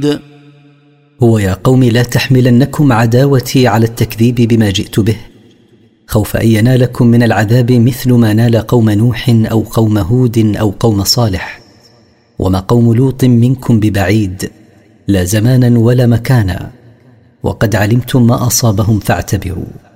هو يا قوم لا تحملنكم عداوتي على التكذيب بما جئت به، خوف أن ينالكم من العذاب مثل ما نال قوم نوح أو قوم هود أو قوم صالح، وما قوم لوط منكم ببعيد، لا زمانا ولا مكانا، وقد علمتم ما أصابهم فاعتبروا.